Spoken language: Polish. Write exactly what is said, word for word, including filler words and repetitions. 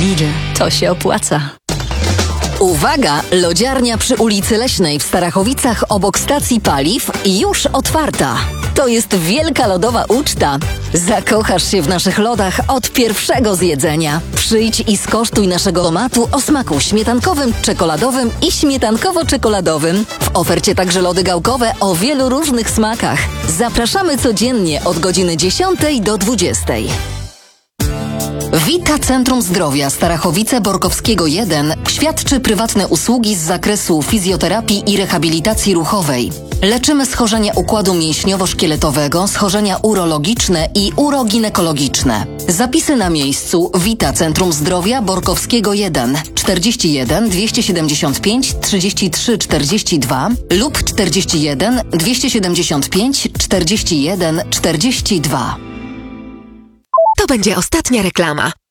Lidl, to się opłaca. Uwaga! Lodziarnia przy ulicy Leśnej w Starachowicach obok stacji paliw już otwarta. To jest wielka lodowa uczta. Zakochasz się w naszych lodach od pierwszego zjedzenia. Przyjdź i skosztuj naszego tomatu o smaku śmietankowym, czekoladowym i śmietankowo-czekoladowym. W ofercie także lody gałkowe o wielu różnych smakach. Zapraszamy codziennie od godziny dziesiątej do dwudziestej. Wita Centrum Zdrowia Starachowice Borkowskiego jeden świadczy prywatne usługi z zakresu fizjoterapii i rehabilitacji ruchowej. Leczymy schorzenia układu mięśniowo-szkieletowego, schorzenia urologiczne i uroginekologiczne. Zapisy na miejscu. Wita Centrum Zdrowia Borkowskiego jeden czterdzieści jeden dwieście siedemdziesiąt pięć trzydzieści trzy czterdzieści dwa lub czterdzieści jeden dwieście siedemdziesiąt pięć czterdzieści jeden czterdzieści dwa. To będzie ostatnia reklama.